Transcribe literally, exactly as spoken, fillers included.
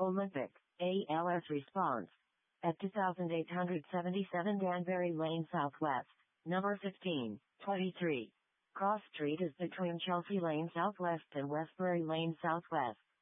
Olympic, A L S response. At two thousand eight hundred seventy-seven Danbury Lane Southwest, number fifteen, twenty-three. Cross Street is between Chelsea Lane Southwest and Westbury Lane Southwest.